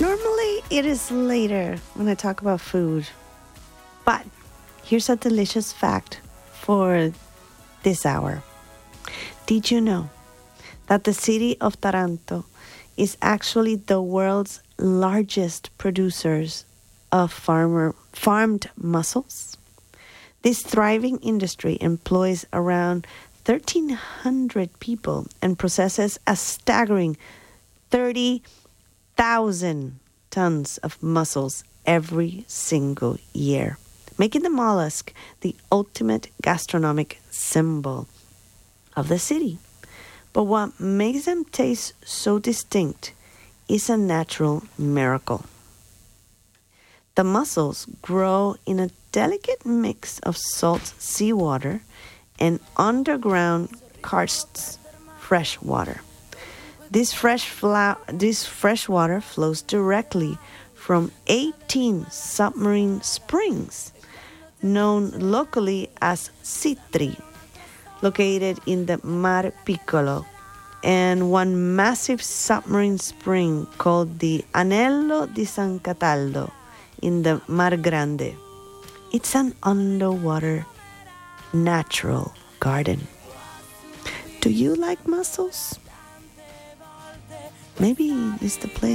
Normally, it is later when I talk about food. But here's a delicious fact for this hour. Did you know that the city of Taranto is actually the world's largest producers of farmed mussels? This thriving industry employs around 1,300 people and processes a staggering 30,000 tons of mussels every single year, making the mollusk the ultimate gastronomic symbol of the city. But what makes them taste so distinct is a natural miracle. The mussels grow in a delicate mix of salt seawater and underground karst fresh water. This fresh water flows directly from 18 submarine springs, known locally as Sitri, located in the Mar Piccolo, and one massive submarine spring called the Anello di San Cataldo in the Mar Grande. It's an underwater natural garden. Do you like mussels? Maybe it's the place.